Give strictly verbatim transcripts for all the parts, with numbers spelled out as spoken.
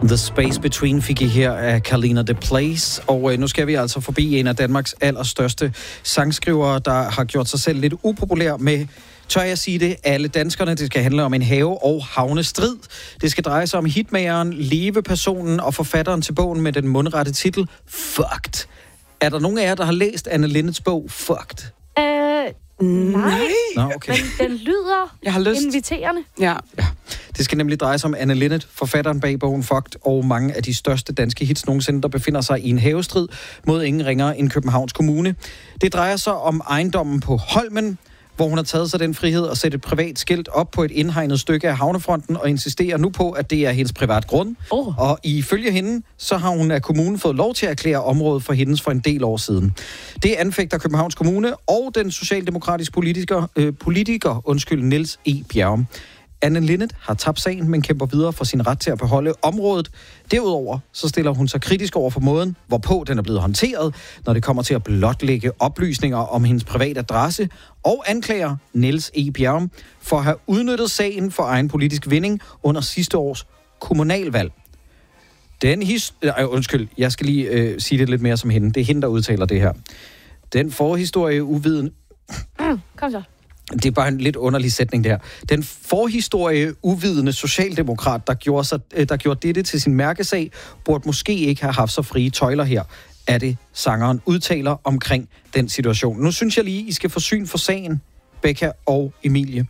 The Space Between fik I her af Carlina The Place, og øh, nu skal vi altså forbi en af Danmarks allerstørste sangskrivere, der har gjort sig selv lidt upopulær med, tør jeg sige det, alle danskerne. Det skal handle om en have- og havnestrid. Det skal dreje sig om hitmageren, levepersonen og forfatteren til bogen med den mundrette titel Fucked. Er der nogen af jer, der har læst Anne Linnets bog Fucked? Øh, nej. Nå, okay. Men den lyder Jeg har lyst. inviterende. Ja. Ja. Det skal nemlig dreje sig om Anne Linnet, forfatteren bag bogen Fucked, og mange af de største danske hits nogensinde, der befinder sig i en havestrid mod ingen ringere end Københavns Kommune. Det drejer sig om ejendommen på Holmen, hvor hun har taget sig den frihed at sætte et privat skilt op på et indhegnet stykke af havnefronten og insisterer nu på, at det er hendes privat grund. Oh. Og ifølge hende, så har hun af kommunen fået lov til at erklære området for hendes for en del år siden. Det anfægter Københavns Kommune og den socialdemokratiske politiker, øh, politiker undskyld, Niels E. Bjerrum. Anne Linnet har tabt sagen, men kæmper videre for sin ret til at beholde området. Derudover så stiller hun sig kritisk over for måden, hvorpå den er blevet håndteret, når det kommer til at blotlægge oplysninger om hendes private adresse, og anklager Niels E. Bjerrum for at have udnyttet sagen for egen politisk vinding under sidste års kommunalvalg. Den his... Øh, undskyld, jeg skal lige øh, sige det lidt mere som hende. Det er hende, der udtaler det her. Den forhistorie uviden... Mm, kom så. Det er bare en lidt underlig sætning der. Den forhistorie uvidende socialdemokrat, der gjorde, sig, der gjorde dette til sin mærkesag, burde måske ikke have haft så frie tøjler her, er det sangeren udtaler omkring den situation. Nu synes jeg lige, I skal få syn for sagen, Becca og Emilie.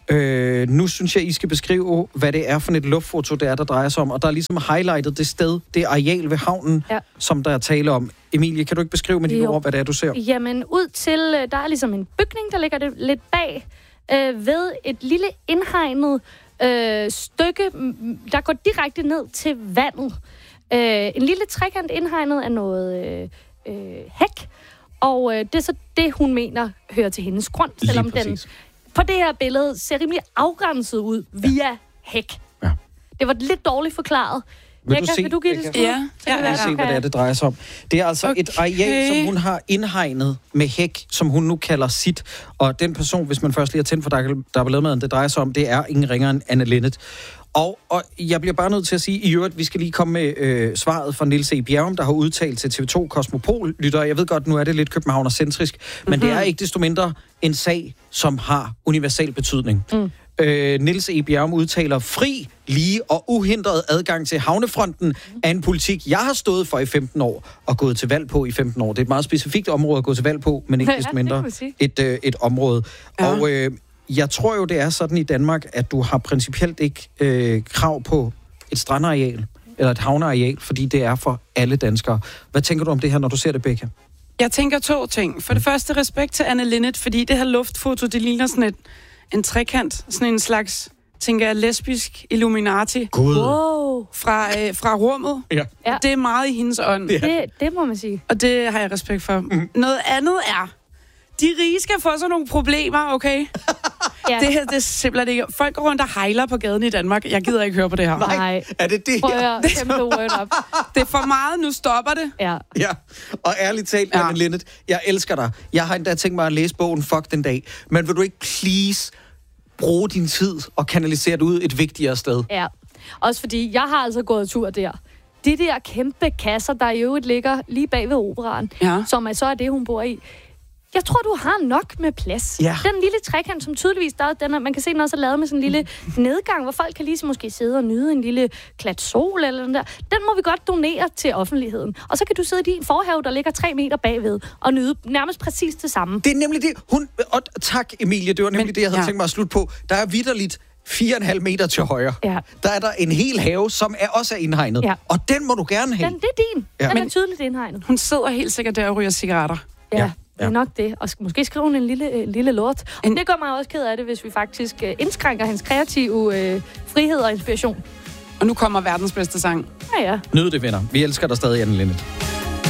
Øh, nu synes jeg, I skal beskrive, hvad det er for et luftfoto, det er, der drejer sig om. Og der er ligesom highlightet det sted, det areal ved havnen, ja. Som der er tale om. Emilie, kan du ikke beskrive med dine ord, hvad det er, du ser? Jamen, ud til, der er ligesom en bygning, der ligger det lidt bag, øh, ved et lille indhegnet øh, stykke, der går direkte ned til vandet. Øh, en lille trekant indhegnet af noget øh, øh, hæk, og øh, det er så det, hun mener hører til hendes grund, selvom den på det her billede ser rimelig afgrænset ud via ja. hæk. Ja. Det var lidt dårligt forklaret. Vil jeg du kan, se? vil du give det skud? Ja, ja, ja, Lad os se, hvad det er, det drejer sig om. Det er altså okay. et areal, som hun har indhegnet med hæk, som hun nu kalder sit. Og den person, hvis man først lige har tændt for der, der var lavet med, det drejer sig om, det er ingen ringere end Anne Linnet. Og, og jeg bliver bare nødt til at sige, i øvrigt, vi skal lige komme med øh, svaret fra Niels E. Bjerrum, der har udtalt til T V to Kosmopol-lytter. Jeg ved godt, nu er det lidt københavnercentrisk, men mm-hmm. det er ikke desto mindre en sag, som har universal betydning. Mm. Øh, Niels E. Bjerrum udtaler, fri, lige og uhindret adgang til havnefronten er en politik, jeg har stået for i femten år og gået til valg på i femten år. Det er et meget specifikt område at gå til valg på, men ikke desto mindre et, øh, et område. Ja. Og øh, jeg tror jo, det er sådan i Danmark, at du har principielt ikke øh, krav på et strandareal eller et havneareal, fordi det er for alle danskere. Hvad tænker du om det her, når du ser det, Becca? Jeg tænker to ting. For det første, respekt til Anne Linnet, fordi det her luftfoto, det ligner sådan et, en trekant, sådan en slags, tænker jeg, lesbisk Illuminati. Wow. Fra, øh, fra rummet. Ja. Og det er meget i hendes ånd. Ja. Det, det må man sige. Og det har jeg respekt for. Mm. Noget andet er, de rige skal få sådan nogle problemer, okay? Ja. Det her, det er simpelthen ikke... Folk går rundt og hejler på gaden i Danmark. Jeg gider ikke høre på det her. Nej, er det det her? Prøv at kæmpe word up. Det er for meget, nu stopper det. Ja. Ja, og ærligt talt, ja. Anne Linnet, jeg elsker dig. Jeg har endda tænkt mig at læse bogen Fuck den dag. Men vil du ikke please bruge din tid og kanalisere det ud et vigtigere sted? Ja, også fordi jeg har altså gået tur der. De der kæmpe kasser, der i øvrigt ligger lige bag ved operaen, ja. Som er så er det, hun bor i. Jeg tror, du har nok med plads. Ja. Den lille trekant, som tydeligvis der, den er, man kan se, den også er lavet med sådan en lille nedgang, hvor folk kan lige måske sidde og nyde en lille klat sol eller den der. Den må vi godt donere til offentligheden. Og så kan du sidde i din forhave, der ligger tre meter bagved, og nyde nærmest præcis det samme. Det er nemlig det. Hun, og tak, Emilie. Det var nemlig Men, det, jeg havde ja. tænkt mig at slutte på. Der er vitterligt fire komma fem meter til højre. Ja. Der er der en hel have, som er også er indhegnet. Ja. Og den må du gerne have. Den, det er din. Ja. Den Men, er tydeligt indhegnet. Hun sidder helt sikkert der og ryger cigaretter. Ja. ja. Det er nok det. Og måske skriver hun en lille, en lille lort. Og en... det gør mig også ked af det, hvis vi faktisk uh, indskrænker hendes kreative uh, frihed og inspiration. Og nu kommer verdens bedste sang. Ja, ja. Nyd det, venner. Vi elsker dig stadig, Anne Linnet.